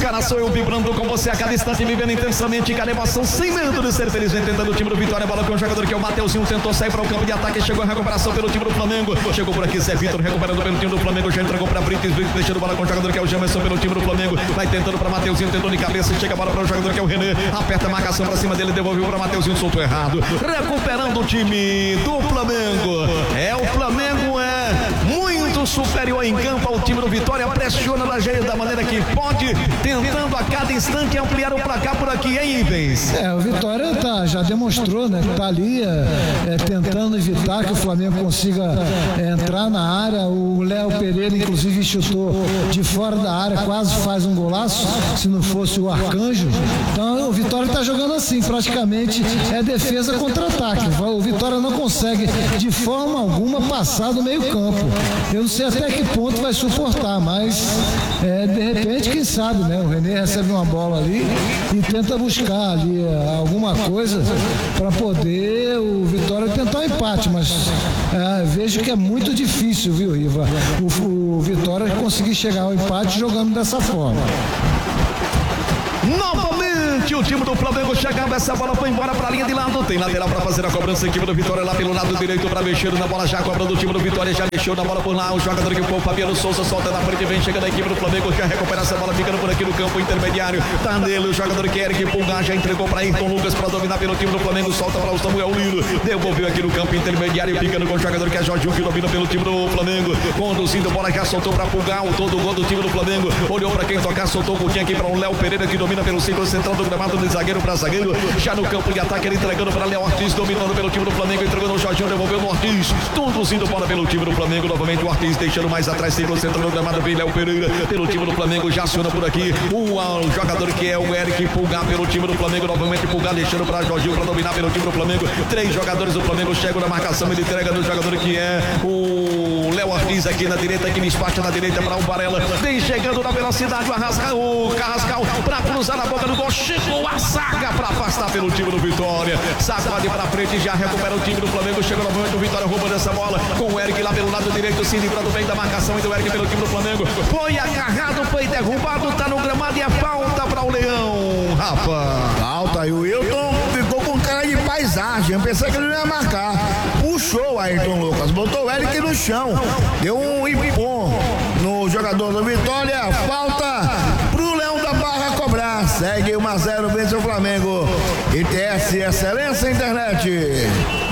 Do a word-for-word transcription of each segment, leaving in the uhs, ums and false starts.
cara sou eu vibrando com você a cada instante, vivendo intensamente cada emoção, sem medo de ser feliz, tentando o time do Vitória. Bola com o jogador que é o Mateuzinho, tentou sair para o campo de ataque, chegou a recuperação pelo time do Flamengo. Chegou por aqui Zé Vitor, recuperando pelo time do Flamengo, já entregou para Brites, Brites deixando bola com o jogador que é o Jamerson pelo time do Flamengo. Vai tentando para Mateuzinho, tentou de cabeça, chega a bola para o jogador que é o René, aperta a marcação para cima dele, devolveu para Mateuzinho, soltou errado. Recuperando o time do Flamengo. É o Flamengo, é muito superior em campo ao time do Vitória, pressiona da, da maneira que pode, tentando a cada instante ampliar o placar por aqui, hein, Ivens? É, o Vitória tá, já demonstrou, né, que tá ali é, é, tentando evitar que o Flamengo consiga é, entrar na área. O Léo Pereira, inclusive, chutou de fora da área, quase faz um golaço, se não fosse o Arcanjo. Então, o Vitória tá jogando assim, praticamente é defesa contra ataque. O Vitória não consegue, de forma alguma, passar do meio campo. Eu não sei até que ponto vai suportar, mas é, de repente, quem sabe, né? O René recebe uma bola ali e tenta buscar ali é, alguma coisa para poder o Vitória tentar um empate, mas é, vejo que é muito difícil, viu, Iva? O, o Vitória conseguir chegar ao empate jogando dessa forma. Novamente o time do Flamengo chegava, essa bola foi embora para a linha de lado, tem lateral para fazer a cobrança, equipe do Vitória lá pelo lado direito para mexer na bola, já cobrando o time do Vitória, já mexeu na bola por lá, o jogador que foi o Fabiano Souza, solta na frente, vem chegando a equipe do Flamengo, já recupera essa bola, ficando por aqui no campo intermediário, tá nele o jogador que Eric Pulgar, já entregou para Ayrton Lucas para dominar pelo time do Flamengo, solta para o Samuel Lino, devolveu aqui no campo intermediário, ficando com o jogador que é Jorginho, que domina pelo time do Flamengo, conduzindo bola, já soltou para Pulgar, o todo gol do time do Flamengo, olhou para quem tocar, soltou o pouquinho aqui para o Léo Pereira, que domina pelo círculo central do gramado, de zagueiro para zagueiro, já no campo de ataque, ele entregando para Léo Ortiz, dominando pelo time do Flamengo, entregou no Jorginho, devolveu no Ortiz, conduzindo bola pelo time do Flamengo, novamente o Ortiz deixando mais atrás, círculo central do gramado, vem Léo Pereira, pelo time do Flamengo, já aciona por aqui, o, o jogador que é o Eric Pulgar pelo time do Flamengo, novamente Pulgar deixando para Jorginho, para dominar pelo time do Flamengo, três jogadores do Flamengo chegam na marcação, ele entrega no jogador que é o Léo Ortiz aqui na direita, que despacha na direita para o Varela, vem chegando na velocidade, o Arrascal, o Carrascal, para cruzar na boca do gol, chegou a saga para afastar pelo time do Vitória, sacode para frente, já recupera o time do Flamengo, chega novamente o Vitória roubando essa bola, com o Eric lá pelo lado direito, se livrando bem da marcação e do Eric pelo time do Flamengo, foi agarrado, foi derrubado, tá no gramado e é falta para o Leão, Rafa. Falta, e o Wilton ficou com cara de paisagem, eu pensei que ele não ia marcar, puxou o Ayrton Lucas, botou o Eric no chão, deu um empurrão no jogador do Vitória, falta pro Leão da Barra cobrar, segue um a zero, vence o Flamengo. I T S Excelência Internet.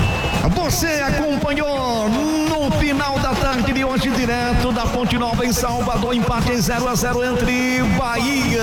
Você acompanhou no final da tarde de hoje, direto da Fonte Nova em Salvador, empate em zero a zero entre Bahia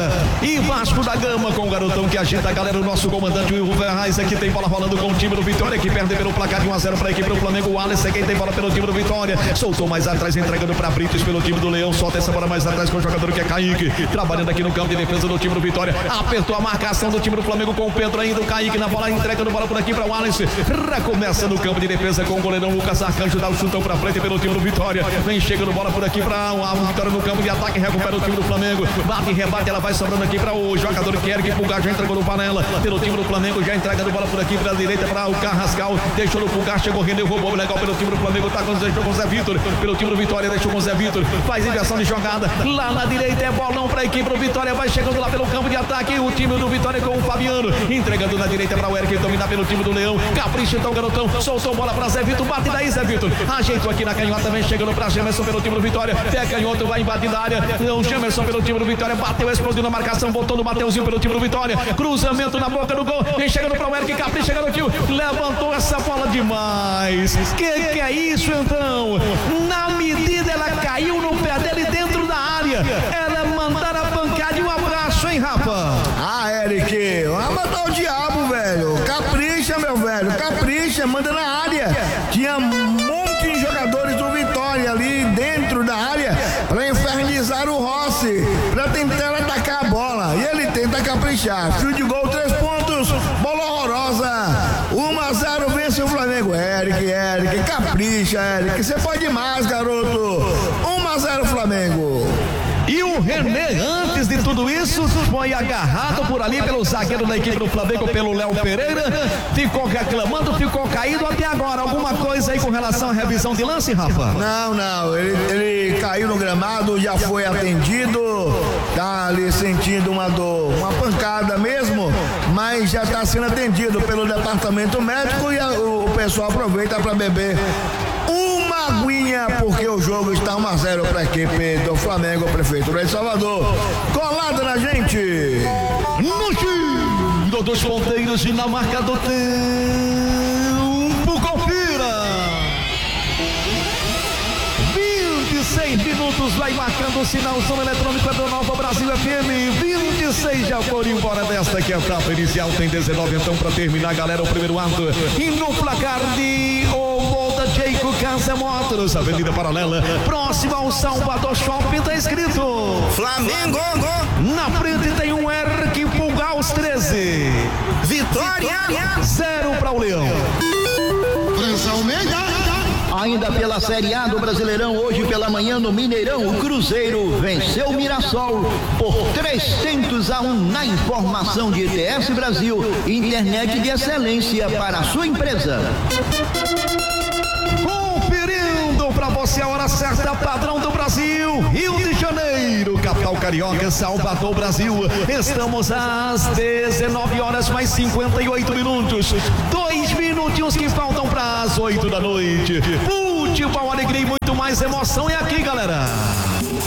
e Vasco da Gama, com o garotão que agita a galera, o nosso comandante Will Ferraz, aqui tem bola rolando com o time do Vitória, que perde pelo placar de um a zero para a equipe do Flamengo. O Alisson, quem tem bola pelo time do Vitória, soltou mais atrás, entregando para Brites pelo time do Leão, solta essa bola mais atrás com o jogador que é Kaique, trabalhando aqui no campo de defesa do time do Vitória, apertou a marcação do time do Flamengo com o Pedro ainda, o Kaique na bola, entregando bola por aqui para o Alisson, recomeça no campo de defesa com o goleirão Lucas Arcanjo, dá o chutão pra frente pelo time do Vitória, vem chegando bola por aqui pra a Vitória no campo de ataque, recupera o time do Flamengo, bate e rebate, ela vai sobrando aqui pra o jogador que Eric Pulgar, já entregou no panela, pelo time do Flamengo, já entregando bola por aqui pra direita pra o Carrascal, deixou no Pulgar, chegou o René, roubou legal pelo time do Flamengo, tá com, deixou com o Zé Vitor, pelo time do Vitória, deixou com o Zé Vitor, faz inversão de jogada, lá na direita é bolão pra equipe do Vitória, vai chegando lá pelo campo de ataque, o time do Vitória com o Fabiano, entregando na direita pra o Eric, dominar pelo time do Leão, capricha então garotão, soltou bola pra Zé Vitor, bate daí Zé Vitor, ajeitou aqui na canhota, vem chegando pra Gemerson pelo time do Vitória, pé canhoto, vai invadir da área, o Gemerson pelo time do Vitória, bateu, explodiu na marcação, botou no Mateuzinho pelo time do Vitória, cruzamento na boca do gol, vem chegando pra o Eric, capricha garotinho, levantou essa bola demais, que que é isso então? Na medida ela caiu no pé dele dentro da área, ela mandar a pancada e um abraço, hein, Rafa? Ah, Eric, vai matar o diabo, velho, capricha, meu velho, capricha, manda na área, tinha um monte de jogadores do Vitória ali dentro da área para infernizar o Rossi, para tentar atacar a bola, e ele tenta caprichar, fio de gol, três pontos, bola horrorosa, um a zero, vence o Flamengo. Eric, Eric, capricha, Eric, você pode mais, garoto, um a zero Flamengo. E o René, antes de tudo isso, foi agarrado por ali pelo zagueiro da equipe do Flamengo, pelo Léo Pereira, ficou reclamando, ficou caído até agora. Alguma coisa aí com relação à revisão de lance, Rafa? Não, não, ele, ele caiu no gramado, já foi atendido, tá tá ali sentindo uma dor, uma pancada mesmo, mas já está sendo atendido pelo departamento médico e a, o, o pessoal aproveita para beber uma aguinha, porque o jogo está um a zero para a equipe do Flamengo, Prefeitura de Salvador. Colado na gente! No giro dos ponteiros e na marca do tempo, confira! vinte e seis minutos, vai marcando o sinal, som eletrônico é do Nova Brasil F M. vinte e seis já foram embora desta que é a etapa inicial, tem dezenove então para terminar, galera, o primeiro ato. E no placar de Ovolta Jeico Casa Motors, Avenida Paralela, próximo ao Salvador Shopping, tá escrito Flamengo! Na frente tem um R que pulga aos treze. Vitória! Zero para o Leão. Ainda pela Série A do Brasileirão, hoje pela manhã no Mineirão, o Cruzeiro venceu o Mirassol por trezentos a um na informação de I T S Brasil, internet de excelência para a sua empresa. Conferindo para você a hora certa, padrão do Brasil, Rio de Janeiro, capital carioca, Salvador, Brasil. Estamos às dezenove horas mais cinquenta e oito minutos. Dois minutinhos que faltam para as oito da noite. Futebol, alegria e muito mais emoção é aqui, galera.